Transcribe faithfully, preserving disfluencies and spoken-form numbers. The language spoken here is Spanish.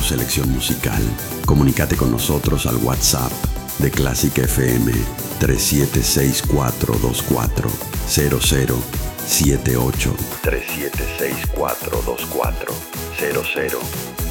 selección musical. Comunícate con nosotros al WhatsApp de Clásica F M tres siete seis cuatro dos cuatro cero cero siete ocho. tres siete seis cuatro dos cuatro cero cero